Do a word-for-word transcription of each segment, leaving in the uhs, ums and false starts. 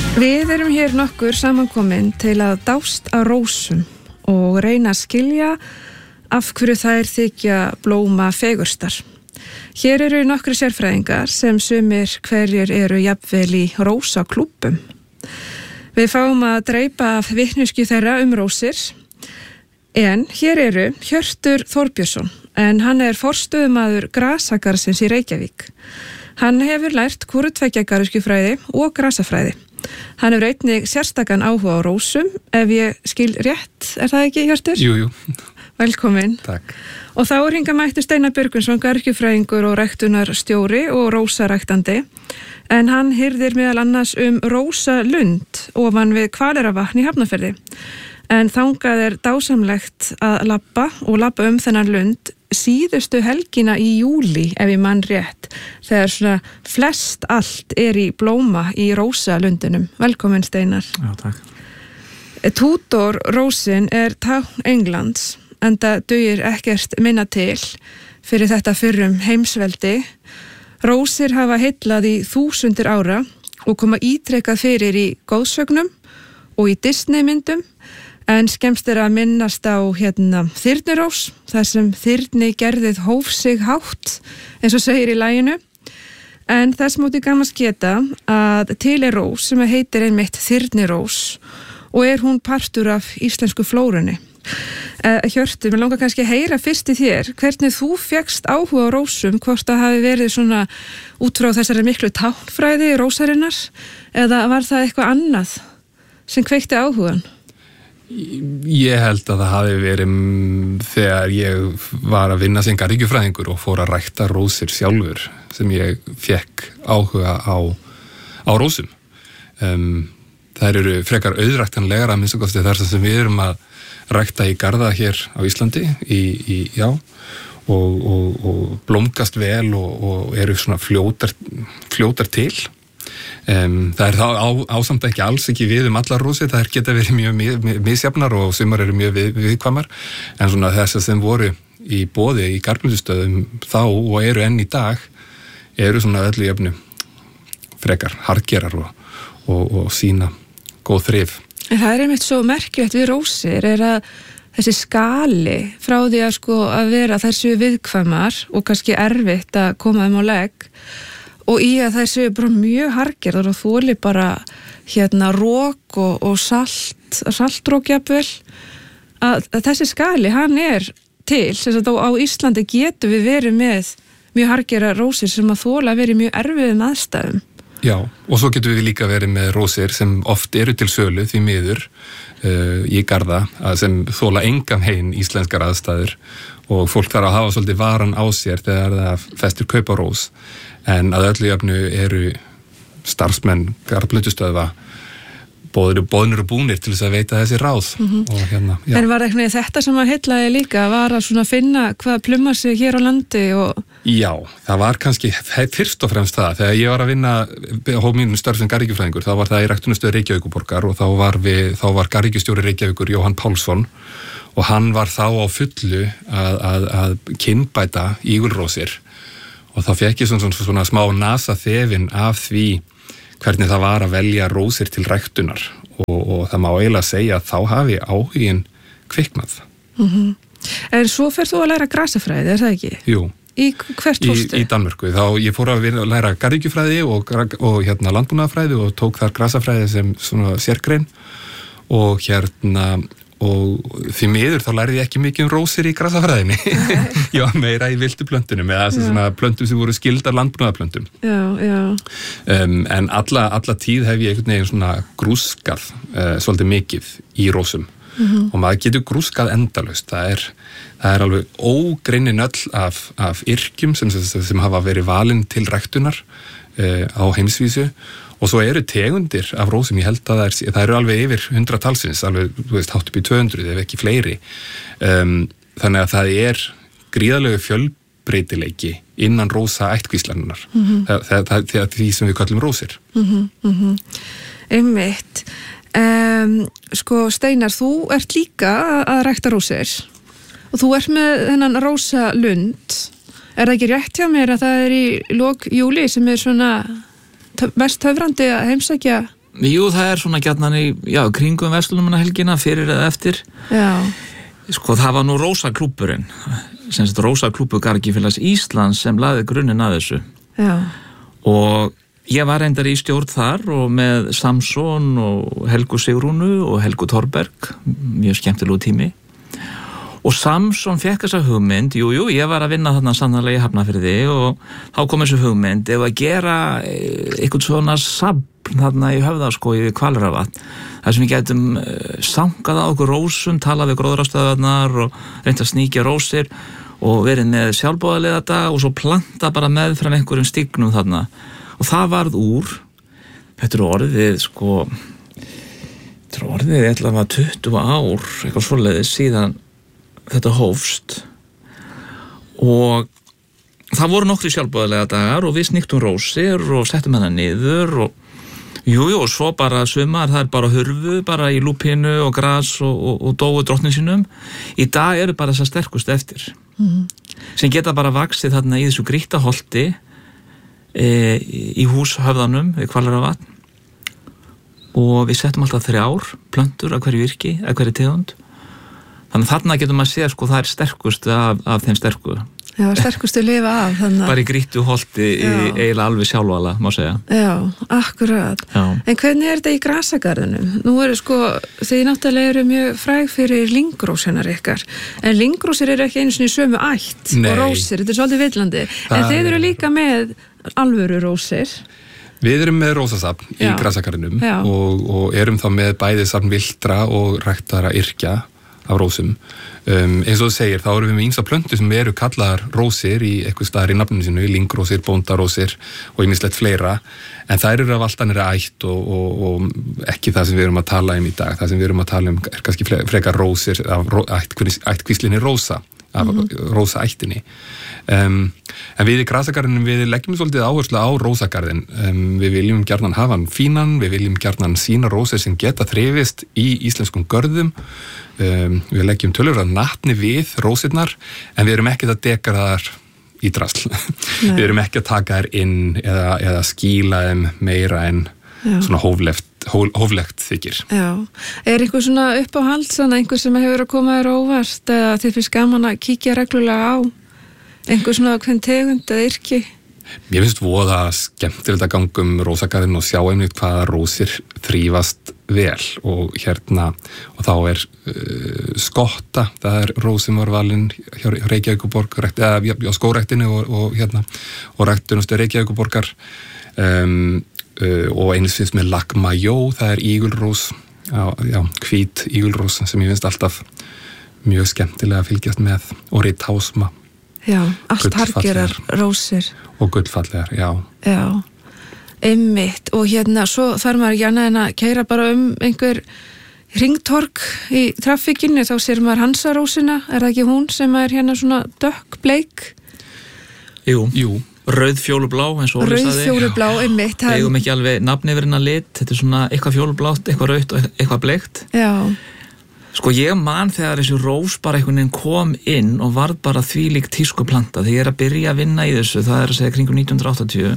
Við erum hér nokkur samankomin til að dást á rósum og reyna að skilja af hverju þær þykja blóma fegurstar. Hér eru nokkru sérfræðingar sem sumir hverjir eru jafnvel í rósaklúbbum. Við fáum að dreipa af vitneskju þeirra um rósir, en hér eru Hjörtur Þorbjörnsson, en hann er forstöðumaður grasagarsins í Reykjavík. Hann hefur lært hvorutveggja garðyrkjufræði og grasafræði. Hann hefur einnig sérstakan áhuga á rósum, ef ég skil rétt, er það ekki, Hjörtur? Jú, jú. Velkomin. Takk. Og þá er hingað mættur Steinar Björgvinsson, garðyrkjufræðingur og ræktunarstjóri og rósaræktandi, en hann hirðir meðal annars um rósalund ofan við Hvaleyrarvatn í Hafnarfirði. En þangað er dásamlegt að labba og labba um þennan lund síðustu helgina í júli, ef ég mann rétt, þegar svona flest allt er í blóma í rósalundinum. Velkomin, Steinar. Já, takk. Tudor rósin er tákn Englands, enda dugir ekkert minna til fyrir þetta fyrrum heimsveldi. Rósir hafa heillað í þúsundir ára og koma ítrekkað fyrir í góðsögnum og í Disneymyndum, en skemmst er að minnast á hérna þyrnirós, þar sem þyrni gerðið hóf sig hátt, eins og segir í laginu. En þess móti gaman geta að til er rós sem heitir einmitt þyrnirós og er hún partur af íslensku flórunni. Uh, Hjörtur, mér langar kannski að heyra fyrst í þér, hvernig þú fékkst áhuga á rósum, hvort það hafi verið svona út frá þessari miklu táknfræði rósarinnar, eða var það eitthvað annað sem kveikti áhugan? Ég held að það hafi verið þegar ég var að vinna sem garðyrkjufræðingur og fór að rækta rósir sjálfur sem ég fekk áhuga á, á rósum. Um, þær eru frekar auðræktanlegar að minnst kosti þar sem við erum að rækta í garða hér á Íslandi í, í, já, og, og, og blómgast vel og, og eru svona fljótar, fljótar til. Um, það er þá á, ásamt ekki alls ekki við um allar rósir, það er geta verið mjög mið, misjafnar og sumar eru mjög við, viðkvæmar, en svona þessar sem voru í boði í garðmyndustöðum þá og eru enn í dag eru svona öllu jöfnu frekar harðgerar og, og, og sína góð þrif. En það er einmitt svo merkilegt við rósir er að þessi skali frá því að sko að vera þessu viðkvæmar og kannski erfitt að koma þeim á legg og í að þær séu bara mjög harðgerðar og þoli bara hérna rók og, og salt, saltrók jafnvel, að, að þessi skali, hann er til, sem sagt á Íslandi getum við verið með mjög harðgerðar rósir sem að þola verið mjög erfiðum aðstæðum. Já, og svo getum við líka verið með rósir sem oft eru til sölu því miður uh, í garða, sem þola engan veginn íslenskar aðstæður og fólk þarf að hafa svolítið varan á sér þegar það festir kaupa rós. En að öllu jöfnu eru starfsmenn garðblöndustöðva boðnir, boðnir og búnir til þess að veita þessi ráð. Mm-hmm. Og hérna, já. En var eitthvað þetta sem að heillaði líka, var að svona finna hvað plumar sig hér á landi og... Já, það var kannski fyrst og fremst það. Þegar ég var að vinna hóf mínu störf sem garðyrkjufræðingur, þá var það í ræktunarstöð Reykjavíkurborgar og þá var, við, þá var garðyrkjustjóri Reykjavíkur Jóhann Pálsson og hann var þá á fullu að, að, að kynbæta ígulrósir. Og þá fekk ég svona, svona, svona smá nasa þefin af því hvernig það var að velja rósir til ræktunar og, og það má eiginlega segja að þá hafi áhugin kviknað. Mm-hmm. En svo ferð þú að læra grasafræði, er það ekki? Jú. Í hvert fórstu? Í, í Danmörku. Þá ég fór að læra garðyrkjufræði og, og hérna landbúnaðarfræði og tók þar grasafræði sem svona sérgrein og hérna og því miður þá lærði ég ekki mikið um rósir í grasafræðinni. Já, meira í vildu plöntunum eða svona plöntum sem voru skildar landbúnaðarplöntum. Já, já. Um, en alla, alla tíð hef ég einhvern veginn svona grúskað uh, svolítið mikið í rósum. Mm-hmm. Og maður getur grúskað endalaust. Það er, það er alveg ógreinin öll af, af yrkjum sem, sem, sem hafa verið valin til ræktunar uh, á heimsvísu. Og svo eru tegundir af rósum, ég held að það, er, það eru alveg yfir hundrað talsins, alveg, þú veist, hátt upp í tvö hundruð ef ekki fleiri. Um, þannig að það er gríðarlegu fjölbreytileiki innan rósa ættkvíslarinnar. Mm-hmm. það, það, það, það er því sem við kallum rósir. Mm-hmm, mm-hmm. Einmitt. Um, sko, Steinar, þú ert líka að rækta rósir og þú ert með þennan rósalund. Er það ekki rétt hjá mér að það er í lok júli sem er svona mest töfrandi að heimsækja Jú, það er svona gjarnan í, já, kringum verslunarmannahelgina fyrir eða eftir. Já. Sko, það var nú Rósaklúbburinn, sem sagt Rósaklúbbur Garðyrkjufélags Íslands sem lagði grunninn að þessu. Já. Og ég var reyndar í stjórn þar og með Samson og Helgu Sigrúnu og Helgu Thorberg, mjög skemmtilegu tími. Og Samson fekk þessa hugmynd, jú, jú, ég var að vinna þarna sannarlega í Hafnarfirði og þá kom þessu hugmynd ef að gera eitthvað svona safn þarna í Höfðaskógi við Hvalrafvatn, þar sem við getum sankað á okkur rósum, talað við gróðrastöðvarnar og reynt að sníkja rósir og verið með sjálfboðaliða daga og svo planta bara meðfram einhverjum stígnum þarna. Og það varð úr, þetta er orðið, sko, þetta er orðið, ég ætla að var tuttugu ár, eitthvað svoleiðis síðan þetta hófst og það voru nokkri sjálfboðaliða dagar og við sníktum rósir og settum hana niður og jú, jú, og svo bara sumar, það er bara hurfu, bara í lúpínu og gras og, og, og dóu drottnin sínum. Í dag eru bara þessar sterkustu eftir, mm. sem geta bara vaxið þarna í þessu grýttaholti e, í húshöfðanum við Hvalrafvatn og við settum alltaf þrjár plöntur af hverju virki, af hverju tegund. Þannig að þarna getum maður séð, sko, það er sterkust af, af þeim sterku. Já, sterkustu lifa af. Þannig... Bara í grýttu holti í eiginlega alveg sjálfvala, má segja. Já, akkurat. Já. En hvernig er þetta í grasagarðinum? Nú eru sko, þið náttúrulega eru mjög fræg fyrir lyngróshennar ykkar, en lyngrósir eru ekki einu sinni í sömu ætt Nei. Og rósir, þetta er svolítið villandi. En Það... þið eru líka með alvöru rósir. Við erum með rósasafn í grasagarðinum og, og erum þá með bæði safn villtra og ræktara yrkja af rósum. Um, eins og þú segir, þá erum við með ýmsa plöntur sem eru kallaðar rósir í eitthvað staðar í nafninu sínu, lyngrósir, bóndarósir og ýmislegt fleira, en þær eru af allt annarri ætt og, og, og ekki það sem við erum að tala um í dag. Það sem við erum að tala um er kannski frekar rósir af ættkvíslinni rósa, af mm-hmm. rósaættinni. Um, en við í grasagarðinum við leggjum svolítið áherslu á rósagarðin. Um, við viljum gjarnan hafa hann fínan, við viljum gjarnan sína rósir sem geta þrifist í íslenskum görðum. Um, við leggjum tölur að natni við rósirnar, en við erum ekki að dekara þar í drasl. Við erum ekki að taka þær inn eða, eða skýla þeim meira en Já. Svona hóflegt, hó, hóflegt þykir. Já, er einhver svona uppáhald, svona einhver sem hefur að koma þér óvart eða þið finnst gaman að kíkja reglulega á einhver svona hvern tegund eða yrki? Mér finnst voða skemmtilegt að ganga um rósagarðin og sjá einmitt hvaða rósir þrífast vel og hérna, og þá er uh, skotta, það er rós sem var valinn hjá Reykjavíkurborg, eða á skóræktinu og, og hérna, og ræktunastu Reykjavíkurborgar um, uh, og eins finnst með Lakmajó, það er ígulrós, já, já, hvít ígulrós sem ég finnst alltaf mjög skemmtilega að fylgjast með og Ritthásma. Já, allt hargerar rósir. Og gullfallegar, já. Já, einmitt. Og hérna, svo þarf maður ekki annað en að keyra bara um einhver hringtorg í traffíkinni, þá sér maður Hansarósina, er það ekki hún sem er hérna svona dökkbleik? Jú, Jú. Rauð fjólublá, eins og Rauð fjólublá, einmitt. Það eigum ekki alveg nafn yfir hennar lit, þetta er svona eitthvað fjólublátt, eitthvað rautt og eitthvað bleikt. Já. Sko ég man þegar þessi rós bara einhvern veginn kom inn og varð bara þvílík tískuplanta. Þegar ég er að byrja að vinna í þessu, það er að segja kringum nítján hundruð áttatíu,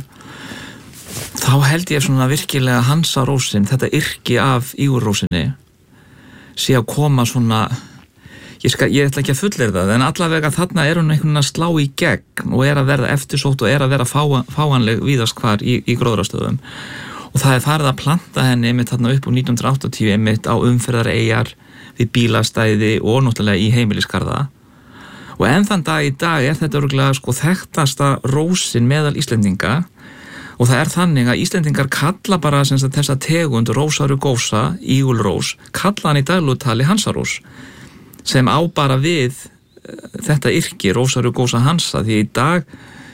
þá held ég svona virkilega Hansarósin, þetta yrki af ígurrósinni, sé að koma svona, ég, skal, ég ætla ekki að fullera það, en allavega þarna er hún einhvern veginn að slá í gegn og er að verða eftirsótt og er að vera fá, fáanleg víðast hvar í, í gróðrastöðum. Og það er farið að planta henni einmitt þarna upp úr nítján hundruð áttatíu einmitt á umferðareyjar, við bílastæði og náttúrulega í heimilisgarða. Og enn þann dag í dag er þetta örugglega sko þekktasta rósin meðal Íslendinga og það er þannig að Íslendingar kalla bara sem sagt þessa tegund Rósa rugosa, ígulrós, kalla hann í daglutali Hansarós sem á bara við þetta yrki Rósa rugosa Hansa, því í dag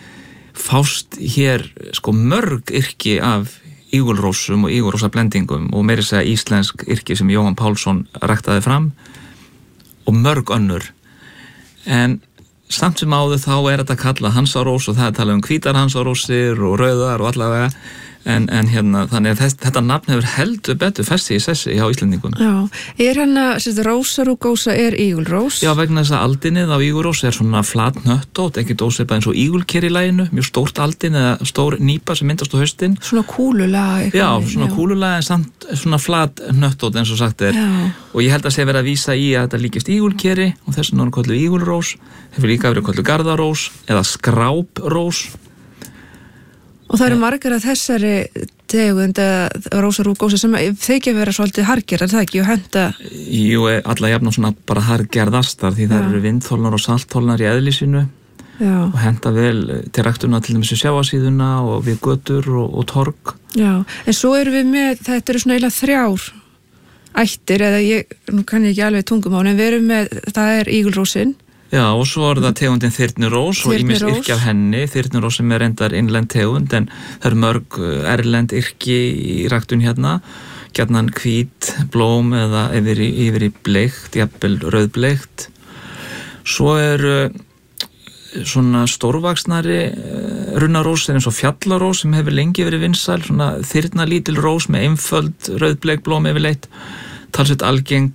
fást hér sko mörg yrki af ígulrósum og ígulrósa blendingum og meiri segja íslensk yrki sem Jóhann Pálsson ræktaði fram og mörg önnur, en samt sem áður þá er þetta kallað Hansarós og það er talað um hvítar Hansarósir og rauðar og allavega, en, en hérna, þannig að þess, þetta nafn hefur heldur betur festi í sessi hjá Íslendingum. Já, er hann að, sérst, Rósa rúgósa er ígulrós? Já, vegna þess að aldinnið á ígulrós er svona flat nöttótt, ekki dósipað eins og ígulker í laginu, mjög stórt aldin eða stór nýpa sem myndast á haustin. Svona kúlulag. Já, svona já. Kúlulag en samt svona flat nöttótt eins og sagt er. Já. Og ég held að sé verið að vísa í að þetta líkist ígulkeri og þess vegna er hann kölluð ígulrós, hefur líka verið kölluð garðarós eða skráprós. Og það eru margar að þessari tegund eða Rósa rúgósa sem þykja vera svolítið harger, er það ekki, og henda? Jú, alla jafn og svona bara hargerðastar því það eru vindþólnar og saltþólnar í eðli sínu og henda vel til ræktuna til dæmis í sjávarsíðuna og við götur og, og torg. Já, en svo eru við með, þetta eru svona eiginlega þrjár ættir, eða ég, nú kann ég ekki alveg tungumál, en við erum með, það er ígulrósin. Já, og svo er það tegundin þyrnirós og ýmis yrki af henni, þyrnirós sem er reyndar innlend tegund, en það er mörg erlend yrki í ræktun hérna, gjarnan hvít, blóm eða yfir í, yfir í bleikt, jafnvel rauðbleikt. Svo er svona stórvaksnari runnarós eins og fjallarós sem hefur lengi verið vinsæl, svona þyrna lítil rós með einföld rauðbleik blóm yfirleitt, talsveit algeng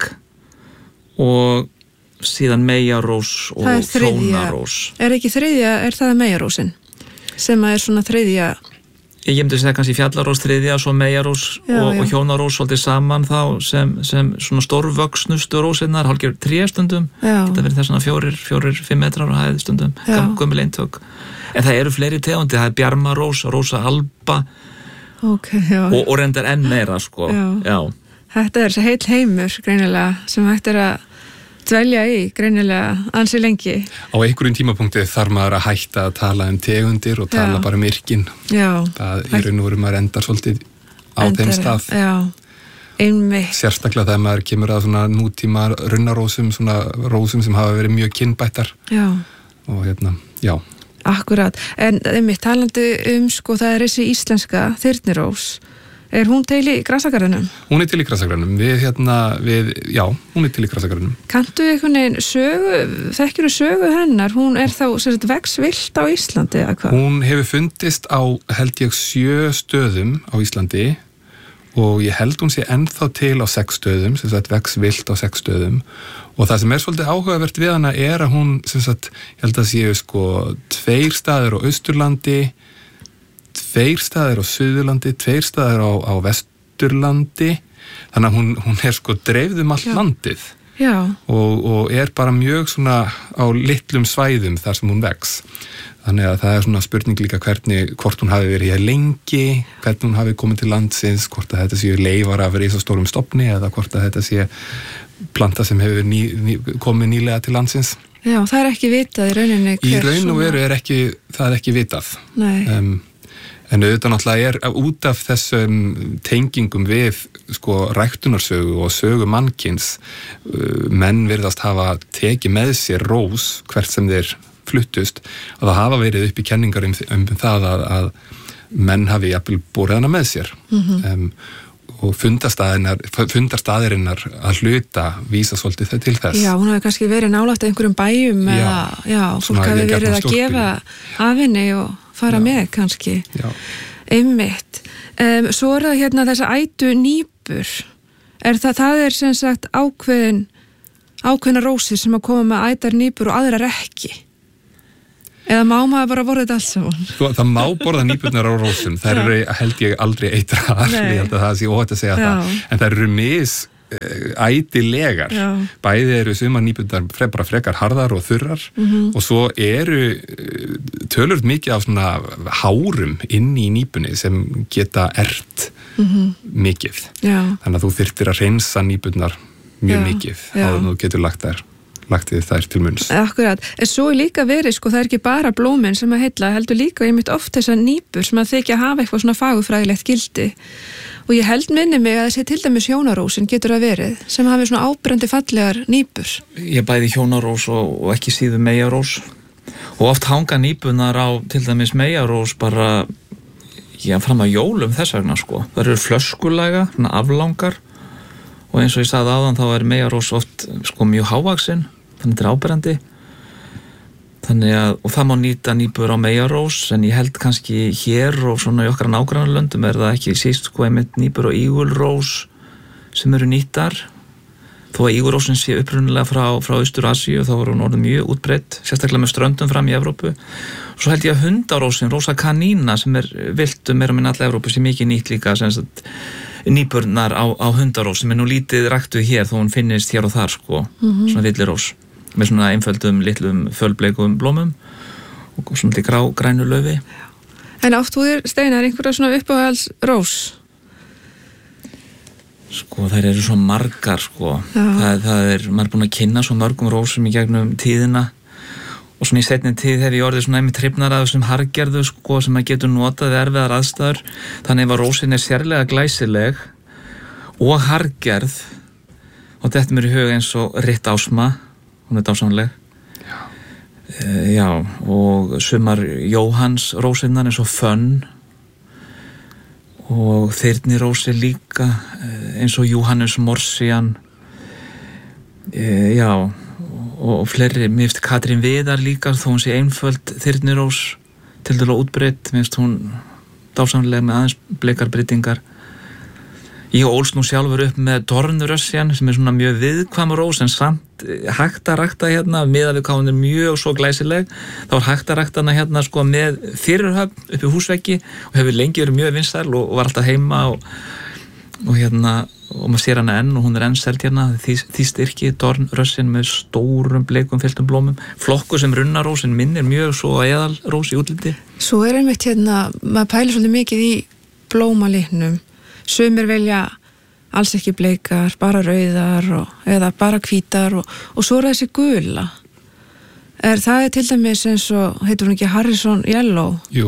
og síðan meyjarós og hjónarós. Er ekki þriðja, er það meyjarósin sem er svona þriðja? Ég myndi segja kannski fjallarós þriðja, svo meyjarós og, og hjónarós svolítið saman þá sem, sem svona stórvöxnustu rósinnar, hálfgerð tréstundum, þetta verið þess svona fjórir, fjórir, fimm metrar á hæð stundum, gömul eintök. En það eru fleiri tegundi, það er bjarmarós, rósa alba okay, og, og reyndar enn meira sko. Já. Já. Þetta er þessi heill heimur greinilega sem hægt er að dvelja í greinilega ansi lengi. Á einhverjum tímapunkti þarf maður að hætta að tala um tegundir og tala já. Bara um yrkin. Já. Það er raun og veru maður endar svolítið á endar, þeim stað. Já, einmitt. Sérstaklega þegar maður kemur að svona nútíma runnarósum, svona rósum sem hafa verið mjög kynbættar. Já. Og hérna, já. Akkurat. En einmitt talandi um, sko, það er þessi íslenska þyrnirós. Er hún til í grasagarðinum? Hún er til í grasagarðinum. Við hérna, við, já, hún er til í grasagarðinum. Kanntu einhvern veginn sögu, þekkjuru sögu hennar? Hún er þá, sem sagt, vex vilt á Íslandi, eða hvað? Hún hefur fundist á, held ég, sjö stöðum á Íslandi og ég held hún sé ennþá til á sex stöðum, sem sagt, vex vilt á sex stöðum. Og það sem er svolítið áhugavert við hana er að hún, sem sagt, ég held að séu, sko, tveir staðir á Austurlandi, tveir staðir á Suðurlandi, tveir staðir á, á Vesturlandi, þannig að hún, hún er sko dreifð um allt Já. Landið og, og er bara mjög svona á litlum svæðum þar sem hún vex. Þannig að það er svona spurning líka hvernig, hvort hún hafi verið hér lengi, hvernig hún hafi komið til landsins, hvort að þetta séu leifar af risastórum stofni eða hvort að þetta sé planta sem hefur ný, ný, komið nýlega til landsins. Já, það er ekki vitað í rauninni. Í raun og veru er ekki, það er ekki vitað. Nei. Um, En auðvitað náttúrulega er út af þessum tengingum við sko ræktunarsögu og sögu mannkins menn virðast hafa tekið með sér rós hvert sem þeir fluttust og það hafa verið upp í kenningar um, um það að, að menn hafi jafnvel borið hana með sér mm-hmm. um, og fundarstaðirinnar að hluta vísa svolítið þau til þess. Já, hún hafi kannski verið nálægt einhverjum bæjum já, eða já, fólk hafi verið að gefa af henni og fara já. Með kannski. Já. Einmitt. Um, svo er það hérna þessa ætu nýpur. Er það, það er sem sagt ákveðin, ákveðina rósir sem að koma með ætar nýpur og aðrar ekki. Eða má maður bara borða þetta alls saman? Það má borða nýpurnar á rósum. Það eru held ég aldrei eitraðar. Ég held að það sé óhætt að segja já. Það. En það eru mis ætilegar. Já. Bæði eru sumar nýpurnar fre, bara frekar harðar og þurrar mm-hmm. og svo eru tölvöld mikið af svona hárum inn í nýpunni sem geta erft mm-hmm. mikið. Já. Þannig að þú þyrftir að reynsa nýpurnar mjög já. Mikið áður en þú getur lagt þær. lagt þær til munns. Akkurat, en svo er líka verið, sko, það er ekki bara blómin sem að heilla, heldur líka ég mitt oft þessar nýpur sem að þykja að hafa eitthvað svona fagurfræðilegt gildi og ég held minni mig að þessi til dæmis hjónarósin getur að verið sem hafi svona ábrendi fallegar nýpur. Ég bæði hjónarós og, og ekki síðu meyjarós og oft hanga nýpunar á til dæmis meyjarós bara já, fram að jólum þess vegna, sko. Það eru flöskulega, svona aflangar og eins og ég sagði áðan þá er meyjarós oft sko mjög hávaxin þannig að þetta er áberandi Þannig að, og það má nýta nýbur á meyjarós, en ég held kannski hér og svona í okkar nágrannalöndum er það ekki síst sko einmitt nýbur og ígulrós sem eru nýttar. Þó að ígulrósin sé upprunalega frá, frá Austur-Asíu, þá er hún orðið mjög útbreidd, sérstaklega með ströndum fram í Evrópu. Svo held ég að hundarósin, Rosa canina, sem er viltum meira minn alla Evrópu, sem mikið nýtt líka, sem sagt, nýburnar á, á hundarós, sem er nú lítið ræktuð hér, þó hún finnist hér og þar, sko, mm-hmm. svona villirós, með svona einföldum, litlum, fölbleikum blómum og svona til grá, grænu laufi. En áttu þér, Steinar, einhverja svona uppáhalds rós? Sko, þær eru svo margar, sko. Það, það er, maður er búin að kynna svo mörgum rósum í gegnum tíðina og svona í seinni tíð hef ég orðið svona einmitt hrifnar af þessum hargerðu, sko, sem maður getur notað erfiðar aðstæður. Þannig ef að rósin er sérlega glæsileg og hargerð og þetta mér í huga eins og Ritt Ásma, hún er dásamleg. Já. E, já, og sumar Jóhanns rósinnar eins og Fönn og Þyrnirósi líka eins og Jóhannes Morsian e, já og, og fleiri, mér finnst Katrín Viðar líka þó hún sé einföld Þyrnirós til dælu útbreidd, mér finnst hún dásamlega með aðeins bleikar breytingar. Ég ólst nú sjálfur upp með Dornrössjan sem er svona mjög viðkvæm rós en samt hægt að rækta hérna miðað við hvað hún er mjög svo glæsileg. Þá er hægt að rækta hana hérna sko með fyrirhöfn uppi húsveggi og hefur lengi verið mjög vinsæl og, og var alltaf heima og, og hérna og maður sér hana enn og hún er enn selt hérna því, því styrki Dornrössjan með stórum bleikum fylltum blómum. Flokku sem runnarósin minn er mjög svo eðalrós í útliti. Svo er einmitt hérna, maður pælir svolítið mikið í blómalitnum. Sumir velja alls ekki bleikar, bara rauðar og, eða bara hvítar og, og svo er þessi gula. Er, það er til dæmis eins og, heitur hún ekki Harrison Yellow? Jú.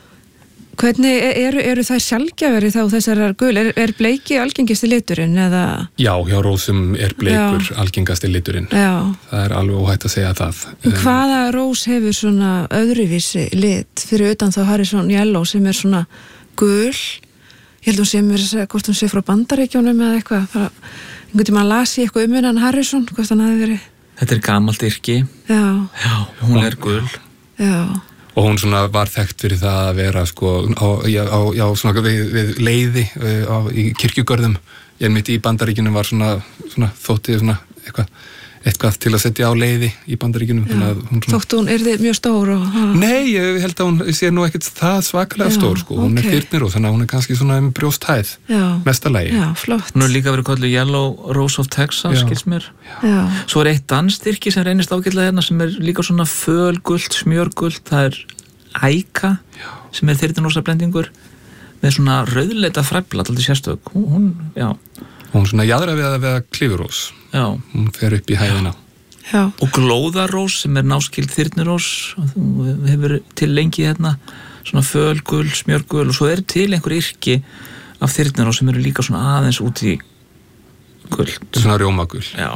Hvernig eru, eru það sjaldgæfari þá þessar gul? Er, er bleiki algengasti liturinn eða? Já, hjá rósum er bleikur Já. algengasti liturinn. Já. Það er alveg óhætt að segja það. En hvaða rós hefur svona öðruvísi lit fyrir utan þá Harrison Yellow sem er svona gul? Ég held hún sé mér að segja hvort hún sé frá Bandaríkjónum eða eitthvað. Bara, einhvern tímann las ég eitthvað um hennan Harrison, hvort hann hafi verið. Þetta er gamalt yrki. Já. Já, hún er gul. Já. Og hún svona var þekkt fyrir það að vera sko á, á, á svona við, við leiði á, í kirkjugörðum. Ég mitt í Bandaríkjunum var svona, svona þóttið svona eitthvað eitthvað til að setja á leiði í Bandaríkjunum. Svona... Þóttu hún yrði mjög stór og... Nei, ég held að hún sé nú ekkert það svakalega Já, stór, sko. Hún okay. er Þyrnirós, þannig að hún er kannski svona um brjósthæð, mestalagi. Já, flott. Hún er líka verið kallið Yellow Rose of Texas, skils mér. Já. Svo er eitt danstyrki sem reynist ágætlega hérna sem er líka svona fölgult, smjörgult, það er Æka, sem er Þyrnirósablendingur, með svona rauðleita fræfla, alltaf sérstök. Hún, hún, já. Hún svona jaðra við að veða klifurós. Já. Hún fer upp í hæðina. Já. Og glóðarós sem er náskild Þyrnirós hefur til lengi hérna svona fölgul, smjörgul og svo er til einhver yrki af Þyrnirós sem eru líka svona aðeins út í guld. Svona rjómagul. Já.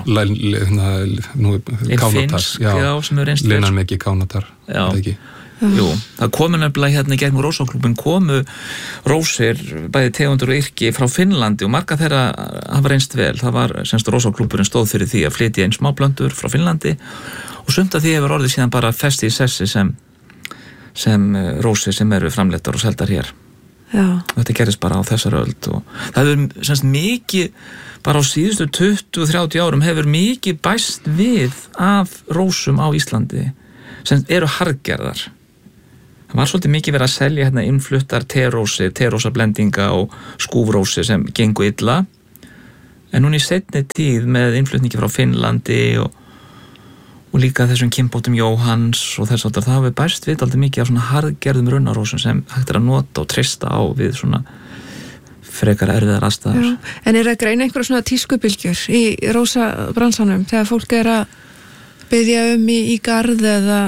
Kánatar. Já, já, sem er reynst Linnan mikið kánatar. Já. Það ekki. Jú, það komu nefnilega hérna í gegnum Rósaklúbbin komu rósir, bæði tegundur og yrki frá Finnlandi og marga þeirra hafa reynst vel. Það var semst Rósaklúbburinn stóð fyrir því að flytja inn smáblöndur frá Finnlandi og sumt af því hefur orðið síðan bara festi í sessi sem, sem rósir sem eru framleittar og seldar hér. Já. Þetta gerist bara á þessar öld og það hefur semst mikið, bara á síðustu tuttugu til þrjátíu árum hefur mikið bæst við af rósum á Íslandi sem eru hargerðar. Það var svolítið mikið verið að selja hérna innfluttar terósi, terósablendinga og skúfrósi sem gengu illa. En núna í seinni tíð með innflutningi frá Finnlandi og, og líka þessum kynbótum Jóhanns og þess að það hafi bæst við aldrei mikið af svona harðgerðum runnarósum sem hægt er að nota og treysta á við svona frekar erfiðar aðstæður. Já. En er að greina einhverja svona tískubylgjur í rósabransanum þegar fólk er að biðja um í, í garð eða...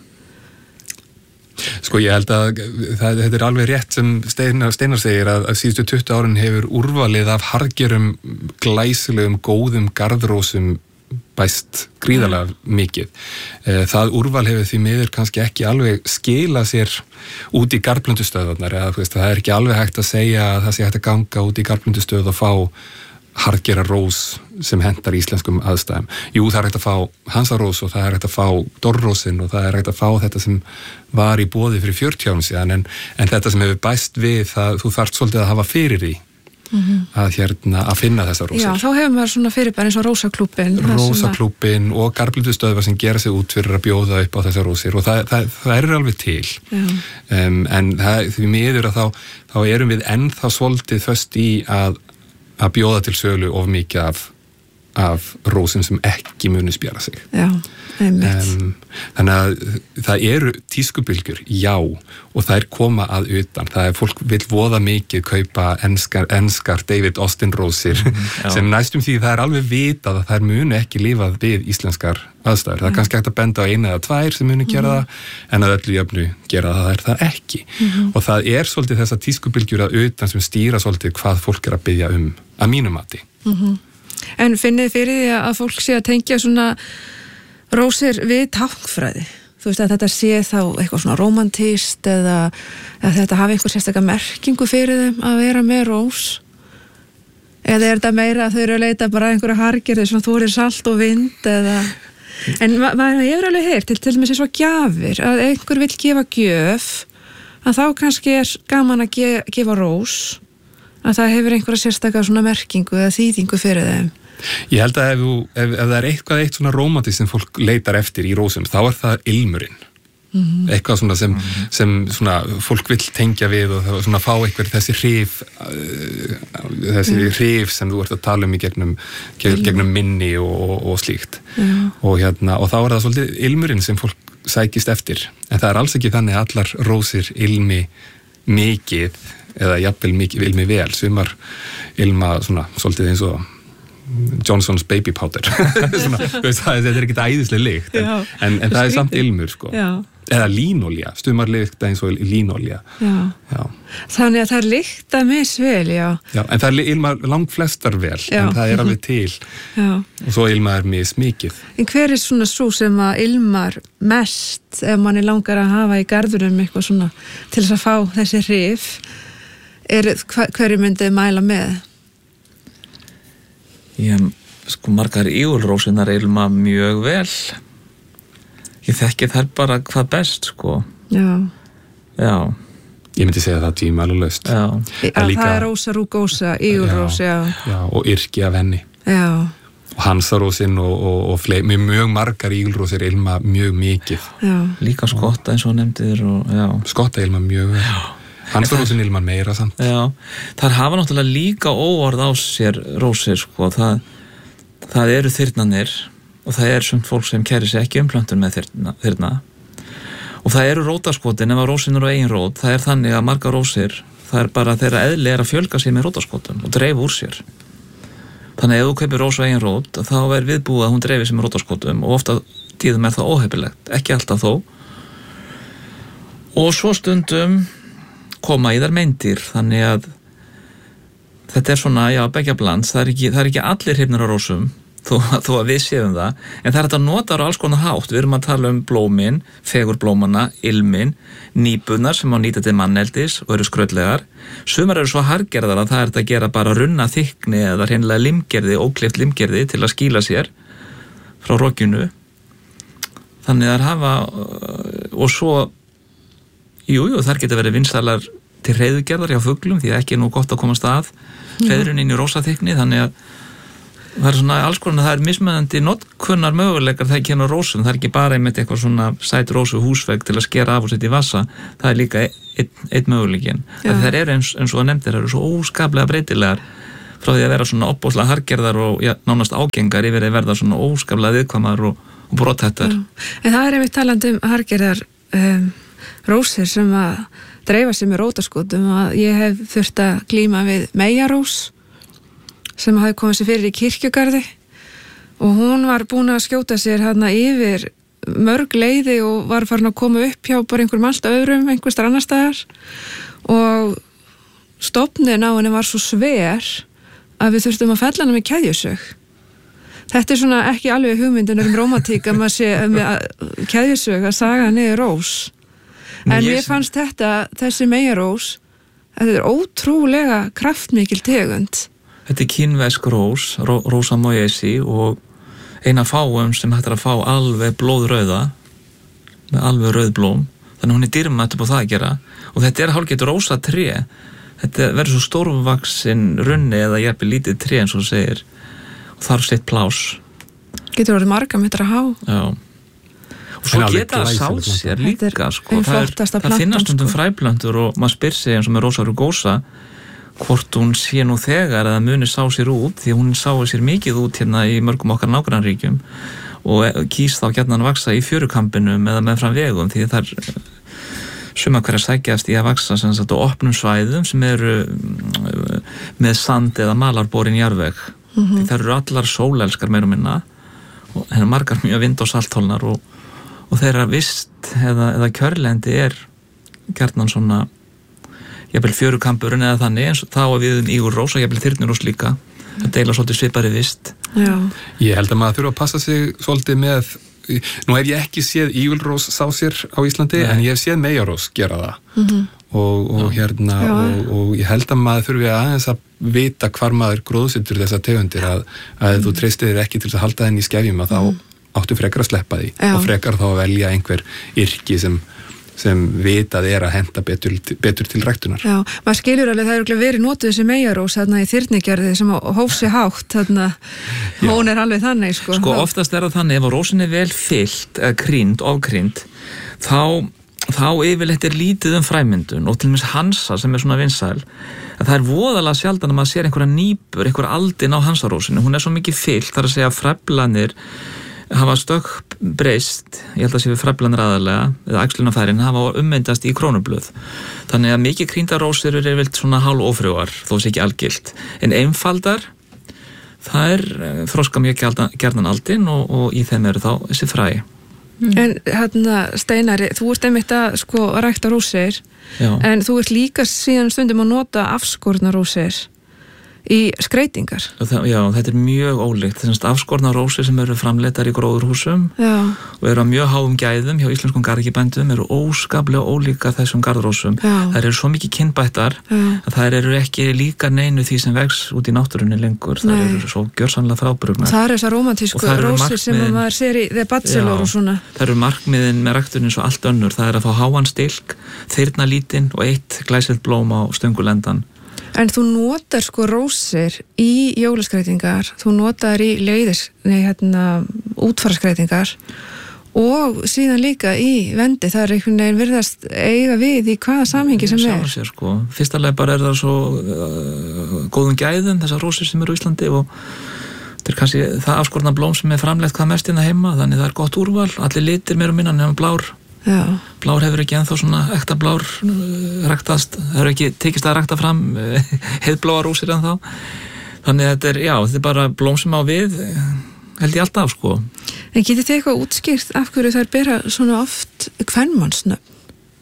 Sko ég held að það, þetta er alveg rétt sem Steinar, Steinar segir að, að síðustu tuttugu árin hefur úrvalið af hargerum, glæsilegum, góðum garðrósum bæst gríðarlega mikið. Það úrval hefur því miður kannski ekki alveg skila sér út í garðplöntustöðvarnar eða þú veist, það er ekki alveg hægt að segja að það sé hægt að ganga út í garðplöntustöð og fá harðgera rós sem hentar íslenskum aðstæðum. Jú, það er hægt að fá hansarós og það er hægt að fá dorrósin og það er hægt að fá þetta sem var í boði fyrir fjörutíu árum síðan en, en þetta sem hefur bæst við það, þú þarft svolítið að hafa fyrir því mm-hmm. að, hérna, að finna þessar rósir. Já, þá hefur maður svona fyrirbæri eins og Rósaklúbbin. Rósaklúbbin og garblindustöðvar sem gera sig út fyrir að bjóða upp á þessar rósir og það, það, það er alveg til. Um, en það, því miður að þá, þá erum við ennþá svolítið föst í að, að bjóða til sölu of mikið af, af rósum sem ekki muni spjara sig. Já, einmitt. Um, þannig að það eru tískubylgjur, já, og það er koma að utan. Það er fólk vil voða mikið kaupa enskar, enskar David Austin rósir mm, sem næstum því það er alveg vitað að þær muni ekki lifað við íslenskar aðstæður. Það er kannski hægt að benda á eina eða tvær sem muni gera mm. það en að öllu jöfnu gera það, það er það ekki. Mm. Og það er svolítið þessa tískubylgjur að utan sem stýra svolítið hvað fólk er að biðja um að mínum mati. Mm-hmm. En finnið fyrir því að fólk sé að tengja svona rósir við táknfræði? Þú veist að þetta sé þá eitthvað svona rómantískt eða að þetta hafi einhver sérstakka merkingu fyrir þeim að vera með rós? Eða er þetta meira að þau eru að leita bara einhverja hargerði svona þorir salt og vind eða... En ma- maður hefur alveg heyrt til til dæmis eins og gjafir að einhver vill gefa gjöf að þá kannski er gaman að ge- gefa rós að það hefur einhverja sérstakka svona merkingu eða þýðingu fyrir þeim. Ég held að ef, ef, ef það er eitthvað eitt svona rómantist sem fólk leitar eftir í rósum, þá er það ilmurinn. Mm-hmm. Eitthvað svona sem, mm-hmm. sem svona fólk vill tengja við og svona fá eitthvað þessi hrif þessi mm. hrif sem þú ert að tala um í gegnum, gegnum minni og, og, og slíkt. Mm. Og, hérna, og þá er það svolítið ilmurinn sem fólk sækist eftir. En það er alls ekki þannig að allar rósir ilmi mikið eða jafnvel mikið ilmi vel. Sumar ilma svona svolítið eins og Johnson's baby powder svona, veist, það, þetta er ekki æðislega lykt en, en, en það er samt ilmur sko. Eða línolja, stumar lykta eins og línolja já. Já. Þannig að það er lykta misvel já. Já, en það er ilmar langt flestar vel já. En það er alveg til já. Og svo ilmar mismikið. En hver er svona svo sem að ilmar mest ef manni langar að hafa í garðurum eitthvað svona til þess að fá þessi hrif er, hverju myndið mæla með? Ég, sko, margar ígulrósinar ilma mjög vel. Ég þekki þær bara hvað best, sko. Já. Já. Ég myndi segja það tvímælalaust. Já. Það, líka, það er rósa rúgósa, ígulrós, já. Já, og yrki af henni. Já. Og hansarósin og, og, og fleiri, mjög margar ígulrósir ilma mjög mikið. Já. Líka skotta eins og nefndir og, já. Skotta ilma mjög vel. Já. Hansarósin ilma meira samt. Já, þar hafa náttúrulega líka óorð á sér rósir, sko. Það, það eru þyrnanir og það er sumt fólk sem kæri sig ekki um plöntun með þyrna, þyrna. Og það eru rótaskotin ef að rósin eru eigin rót. Það er þannig að margar rósir, það er bara þeirra eðli er að fjölga sér með rótaskotum og dreifa úr sér. Þannig að ef þú kaupir rós á eigin rót, þá er viðbúið að hún dreifi sér með rótaskotum og ofta tíðum er það óheppilegt, ekki alltaf þó. Og svo stundum koma í þær meindir, þannig að þetta er svona, já, begja blands, það er ekki, það er ekki allir hrifnir á rósum, þó, þó að við séum það, en það er þetta notar á alls konar hátt. Við erum að tala um blómin, fegurblómana, ilmin, nýbunar sem á nýta til manneldis og eru skrautlegar. Sumar eru svo hargerðar að það er þetta að gera bara runna þykni eða hreinlega limgerði, ókleift limgerði til að skýla sér frá rokjunu. Þannig að hafa, og svo Jú, jú, þar geta verið vinsælar til hreiðugerðar hjá fuglum því að ekki er nú gott að komast að hreiðurinn inn í rósaþykni, þannig að það er svona alls konar, það er mismunandi notkunnar möguleikar þegar kemur rósum, það er ekki bara einmitt eitthvað svona sæt rósu húsvegg til að skera af og setja í vassa, það er líka einn ein möguleikin. Það er eins, eins og að nefndir, það eru svo óskaplega breytilegar frá því að vera svona opbóðslega hargerðar og ja, nánast ágengar yfir að verða svona óskaplega viðkvæmar og, og brothættar. En það er einmitt talandi um hargerðar um, rósir sem að dreifa sig með rótaskotum að ég hef þurft að glíma við meyjarós sem hafi komið sér fyrir í kirkjugarði og hún var búin að skjóta sér hérna yfir mörg leiði og var farin að koma upp hjá bara einhverjum allt öðrum, einhverstað annar staðar og stofnin á henni var svo sver að við þurftum að fella hana með keðjusög. Þetta er svona ekki alveg hugmyndin um rómantík að maður sé með keðjusög að saga niður rós. En mér fannst þetta, þessi meyjarós, þetta er ótrúlega kraftmikil tegund. Þetta er kínversk rós, Ró, Rosa Moyesi og eina fáum sem hægt er að fá alveg blóðrauða með alveg rauðblóm, þannig hún er dýrmætt upp á það að gera og þetta er hálfgeitt rósa tré, þetta verður svo stórvaxin runni eða jafnvel lítið tré eins og þú segir og þarf sitt plás. Getur orðið marga metrar há. Já. Og svo geta það sáð sér líka, sko, það, er, það finnast stundum fræplöntur og maður spyr sig eins og með Rosa rugosa hvort hún sé nú þegar að muni sá sér út, því hún sá sér mikið út hérna í mörgum okkar nágrannríkjum og kýs þá gjarnan að vaksa í fjörukampinum eða með fram vegum, því það er suma hverja sækjast í að vaksa sem sagt á opnum svæðum sem eru með sand eða malarborin jarðveg, mm-hmm. því það eru allar sólelskar meira og minna og hennar margar mjög vind- og salthólnar og, og þeirra vist eða, eða kjörlendi er gjarnan svona jafnvel fjörukampurinn eða þannig, eins og þá að við um ígulrós og jafnvel þyrnirós líka, það deila svolítið svipari vist. Já. Ég held að maður þurfa að passa sig svolítið með, nú hef ég ekki séð ígulrós sá sér á Íslandi, Nei. en ég hef séð meyjarós gera það. Mm-hmm. og, og hérna og, og ég held að maður þurfi aðeins að vita hvar maður gróðsettur þessa tegundir að, að mm. þú treystir þér ekki til að halda þenni í skefjum að mm. þá áttu frekar að sleppa því Já. og frekar þá að velja einhver yrki sem sem vitað er að henta betur, betur til ræktunar. Já, maður skilur alveg, það er verið notuð þessi meyjarós þarna í þyrnigerði sem hófsi hátt, þarna hún er alveg þannig, sko. Sko, oftast er það þannig, ef rósin er vel fyllt, eða krynd, ofkrynd, þá, þá yfirleitt er lítið um fræmyndun og til dæmis hansa sem er svona vinsæl, að það er voðalega sjaldan að maður sér einhverja nýpur, einhverja aldin á hansarósinu, hún er svo mikið fyllt, þar að segja fræflanir hafa stökk breyst, ég held að sé við fræflanir aðalega, eða æxlunarfærin hafa ummyndast í krónublöð. Þannig að mikið krýndarósir eru yfirleitt svona hálf ófrjóar, þó sé ekki algilt. En einfaldar, það er þroska mjög gjarnan aldin og, og í þeim eru þá þessi fræ. Mm. En hérna, Steinari, þú ert einmitt að sko rækta rósir, Já. en þú ert líka síðan stundum að nota afskorna rósir í skreytingar. Já, þetta er mjög ólíkt. Þess að afskorna rósir sem eru framleiddar í gróðurhúsum Já. og eru að mjög háum gæðum hjá íslenskum garðyrkjubændum eru óskaplega ólíkar þessum garðrósum. Það eru svo mikið kynbættar Já. að það eru ekki líka neinu því sem vex út í náttúrunni lengur. Það Nei. eru svo gjörsamlega frábrugðnar. Það eru þessar rómantísku rósir sem maður sér í The Bachelor og svona. Það eru markmiðin með ræktunin svo allt önnur. Það er að fá háan stilk, þyrna lítinn og eitt glæsilegt blóm á stöngulendan. En þú notar sko rósir í jólaskreitingar, þú notar í leiðis, nei hérna, útfarskreitingar og síðan líka í vendi, það er einhvern veginn virðast eiga við í hvaða samhengi sem er. Sér, sko. Fyrsta leið bara er það svo uh, góðum gæðum, þessar rósir sem eru í Íslandi og þetta er kannski það afskorna blóm sem er framleitt hvað mest inn að heima, þannig það er gott úrval, allir litir meira og minna nema blár. Já. Blár hefur ekki ennþá svona ekta blár uh, ræktast, það hefur ekki tekist að rækta fram uh, heiðbláa rósir ennþá, þannig að þetta er, já, þetta er bara blóm sem á við, held ég alltaf, sko. En getið þið eitthvað útskýrt af hverju þær bera svona oft kvenmannsnöfn?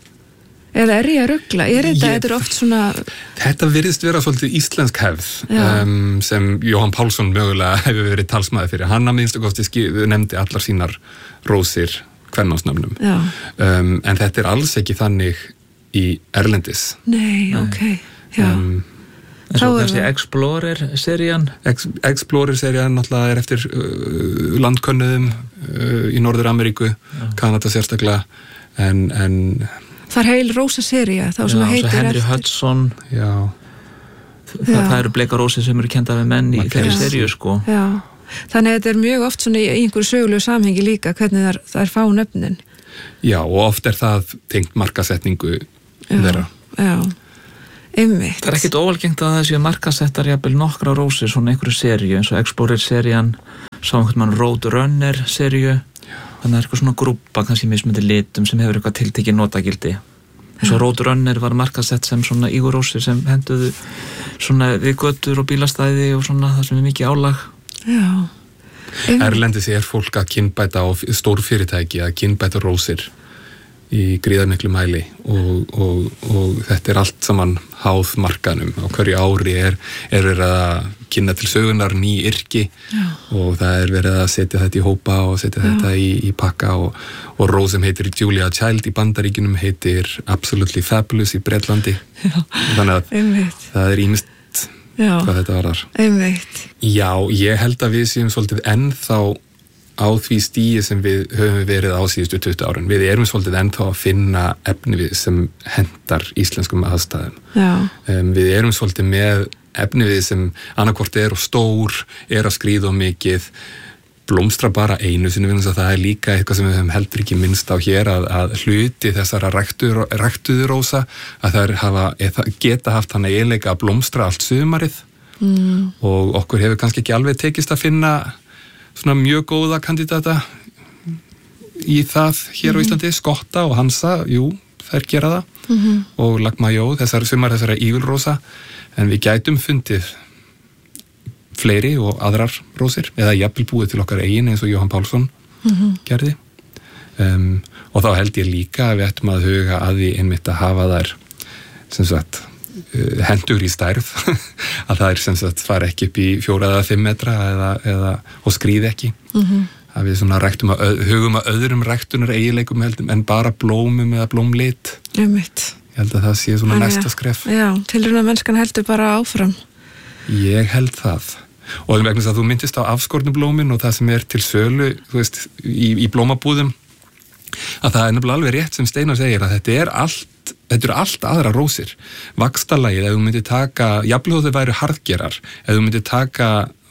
Eða er ég að rugla? Er þetta, ég, þetta er oft svona... Þetta virðist vera svolítið íslensk hefð um, sem Jóhann Pálsson mögulega hefur verið talsmaður fyrir. Hann að minnstu kosti nefndi allar sínar rósir kvenmannsnöfnum. Um, en þetta er alls ekki þannig í erlendis. Nei, Nei. ok. Já. Um, en svo kannski Explorer-serían. Ex, Explorer-serían náttúrulega er eftir uh, landkönnuðum uh, í Norður-Ameríku, Kanada sérstaklega, en... en það er heil rósasería, þá sem já, heitir eftir. Henry Hudson. Já. Þa, það eru bleika rósir sem eru kendað við menn í þeirri seríu, sko. Já. Þannig að þetta er mjög oft svona í einhverju sögulegu samhengi líka hvernig það, það er fá nöfnin. Já, og oft er það tengt markasetningu þeirra. Já, einmitt. Það er ekkit óalgengt að það séu markasettar jafnvel nokkra rósir svona einhverju seríu eins og Explorer-serían, sá einhvern mann Roadrunner-seríu, þannig að það er eitthvað svona grúppa kannski mismunandi litum sem hefur eitthvað tiltekið notagildi. Eins og Roadrunner var markasett sem svona ígurósir sem henduðu svona við götur og bílastæði og svona það sem er mikið álag. Já. Erlendis er fólk að kynbæta á stórfyrirtæki að kynbæta rósir í gríðarmiklu mæli og, og, og þetta er allt saman háð markanum. Á hverju ári er, er verið að kynna til sögunar ný yrki Já. og það er verið að setja þetta í hópa og setja Já. þetta í, í pakka og, og rós sem heitir Julia Child í Bandaríkjunum heitir Absolutely Fabulous í Bretlandi. Já. Þannig að Einmitt. það er ýmist Já. Hvað þetta var þar. Einmitt. Já, ég held að við séum svolítið ennþá á því stíi sem við höfum verið á síðustu tuttugu árin. Við erum svolítið ennþá að finna efnivið sem hendar íslenskum aðstæðum. Já. Um, við erum svolítið með efnivið sem annarkvort er og stór, er að skríða og mikið, blómstra bara einu sinni, vegna þess að það er líka eitthvað sem við höfum heldur ekki minnst á hér að, að hluti þessara ræktuðu, ræktuðu rósa að það hafa, geta haft hann eiginleika að blómstra allt sumarið mm. og okkur hefur kannski ekki alveg tekist að finna svona mjög góða kandidata í það hér mm. á Íslandi, Skotta og Hansa, jú, þær gera það mm-hmm. og Lagmajó, þessar sumar þessara ígulrósa, en við gætum fundið fleiri og aðrar rósir eða jafnvel búið til okkar eigin eins og Jóhann Pálsson mm-hmm. gerði um, og þá held ég líka að við ættum að huga að því einmitt að hafa þær sem sagt uh, hendur í stærð að það er sem sagt fara ekki upp í fjóra eða fimm metra eða, eða, og skríð ekki mm-hmm. að við svona ræktum að hugum að öðrum ræktunar eiginleikum heldum en bara blómum eða blómlit einmitt. Ég held að það sé svona Þannig, næsta skref Já, tilrauna mennskan heldur bara áfram Ég held það og vegna þess að þú myndist á afskornublómin og það sem er til sölu þú veist, í, í blómabúðum að það er nefnilega alveg rétt sem Steinar segir að þetta er allt þetta eru allt aðra rósir vaxtarlagið, ef þú myndir taka jafnvel þó þau væru harðgerar, ef þú myndir taka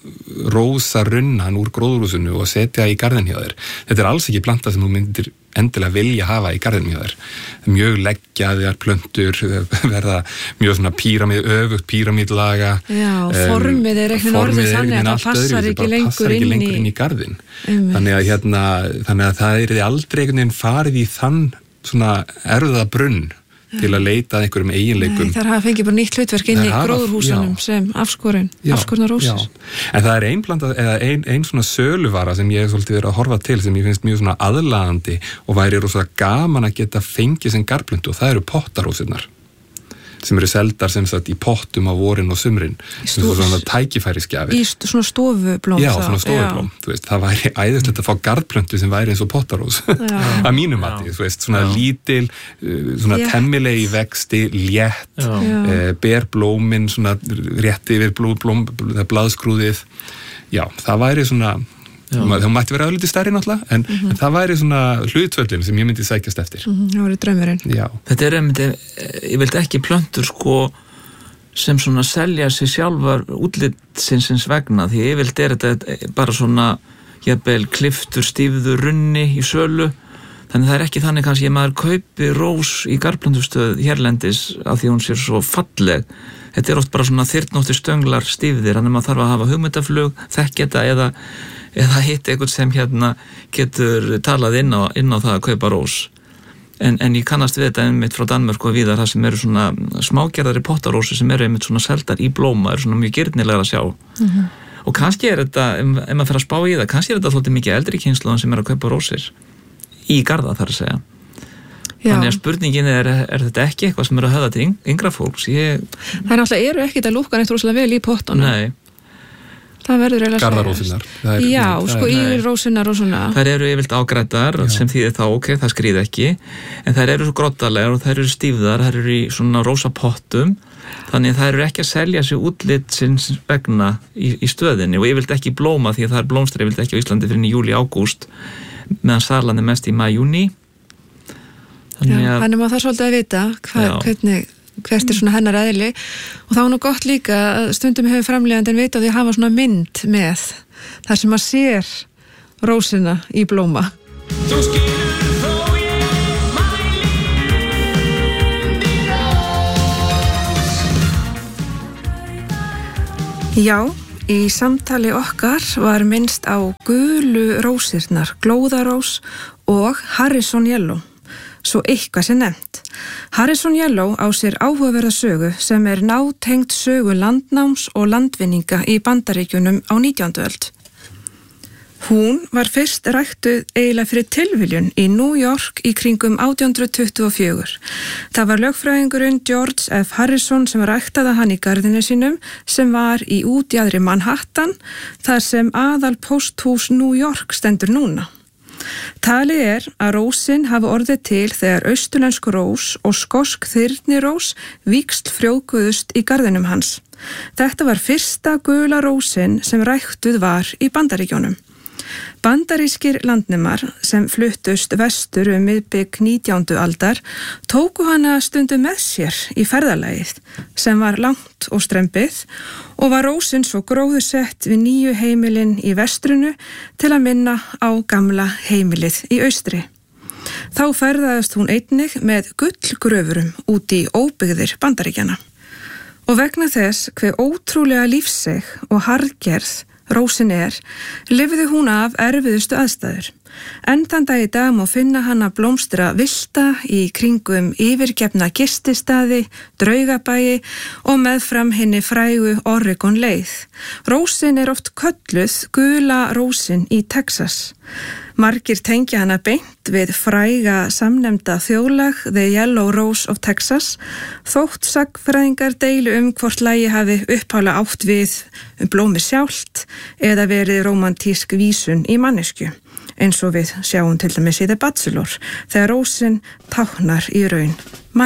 rósarunnan úr gróðurhúsinu og setja í garðin hjá þér þetta er alls ekki planta sem þú myndir endilega vilja hafa í garðin hjá þér mjög leggjaðar plöntur verða mjög svona píramíd öfugt píramídlaga Já, formið er eitthvað orðið þannig að það passar ekki lengur, passar ekki lengur inn í garðin þannig að, hérna, þannig að það er aldrei einhvern veginn farið í þann svona erfðabrunn til að leita að einhverjum eiginleikum. Nei, þar hafa fengið bara nýtt hlutverk inn í gróðurhúsunum sem afskorin, afskorna rósir. En það er ein planta, eða ein, ein svona söluvara sem ég hef svolítið verið að horfa til sem ég finnst mjög svona aðlaðandi og væri rosalega gaman að geta fengið sem garplöntu og það eru pottarósirnar sem eru seldar sem sagt í pottum á vorin og sumrin sem er svona tækifærisgjafir. Í st- svona stofublóm. Já, svona stofublóm. Þú veist, það væri æðislegt að fá garðplöntu sem væri eins og pottarós. Að mínum mati, þú veist, svona Já. lítil, svona yeah. temmilegi vexti, létt, uh, ber blómin, svona rétti yfir blóm, blóm, blaðskrúðið. Já, það væri svona... það mætti vera auðvitað stærri náttúrulega en, mm-hmm. en það væri svona hlutvöllin sem ég myndi sækjast eftir mm-hmm. það væri draumurinn Já. Þetta er einmitt, ég vildi ekki plöntur sko sem svona selja sig sjálfar útlitsins vegna því ég vildi er þetta bara svona jafnvel kliftur stífður runni í sölu þannig það er ekki þannig kannski að maður kaupi rós í garðplöntustöð hérlendis af því hún sér svo falleg þetta er oft bara svona þyrnóttir stönglar stífðir þannig að maður þarf að hafa hugmyndaflug þekkjeta eða eða hitt eitthvað sem hérna getur talað inn á, inn á það að kaupa rós en, en ég kannast við þetta einmitt frá Danmörku og víðar það sem eru svona smágerðari pottarósir sem eru einmitt svona seldar í blóma eru svona mjög girnilegar að sjá mm-hmm. og kannski er þetta, ef maður fer að spá í það kannski er þetta þóttið mikið eldri kynslóðan sem er að kaupa rósir í garða þar að segja Já. Þannig að spurningin er, er þetta ekki eitthvað sem er að höfða til yngra fólks ég... Það er náttúrulega eru ekkert að lúkka neitt rosalega vel í pottunum Nei Það verður eiginlega Garðarósinnar. Já, sko írósinnar og svona. Þær eru yfirleitt ágræddar sem þýðir þá ok, það skríð ekki en þær eru svo groddalegar og þær eru stífðar þær eru í svona rósa pottum þannig að þær eru ekki að selja sig útlitsins vegna í, í stöðinni og yfirleitt ekki blóma því að það er blómstra yfirleitt ekki á Íslandi fyrir í júli, ágúst meðan salan er mest í maí, júní Þannig að Þannig maður þarf svolítið að vita hvað, hvernig hvert er svona hennar eðli og þá er nú gott líka að stundum hefur framleiðandinn vita að því að hafa svona mynd með þar sem maður sér rósina í blóma Já, í samtali okkar var minnst á gulu rósirnar, glóðarós og Harrison Yellow svo eitthvað sem nefnt. Harrison Yellow á sér áhugaverða sögu sem er nátengd sögu landnáms og landvinninga í Bandaríkjunum á nítjándu öld. Hún var fyrst ræktuð eiginlega fyrir tilviljun í New York í kringum átján hundruð tuttugu og fjögur. Það var lögfræðingurinn George F. Harrison sem ræktaði hann í garðinu sínum sem var í útjaðri Manhattan þar sem aðal pósthús New York stendur núna. Talið er að rósin hafi orðið til þegar austurlensk rós og skosk þyrnirós víxl frjóvguðust í garðinum hans. Þetta var fyrsta gula rósin sem ræktuð var í Bandaríkjónum. Bandarískir landnemar sem fluttust vestur um miðbik nítjándu aldar tóku hana stundum með sér í ferðalagið sem var langt og strembið og var rósin svo gróðursett við nýju heimilin í vestrinu til að minna á gamla heimilið í austri. Þá ferðaðist hún einnig með gullgröfurum út í óbyggðir Bandaríkjana. Og vegna þess hve ótrúlega lífseg og harðgerð rósin er, lifði hún af erfiðustu aðstæður. En þann dag í dag má finna hana blómstra villta í kringum yfirgefna gististaði, draugabæi og meðfram henni frægu Oregon leið. Rósin er oft kölluð gula rósin í Texas. Margir tengja hana beint við fræga samnefnda þjóðlag The Yellow Rose of Texas, þótt sagnfræðingar deilu um hvort lagi hafi upphála átt við um blómi sjálft eða verið rómantísk vísun í manneskju, eins og við sjáum til dæmis í The Bachelor, þegar rósin táknar í raun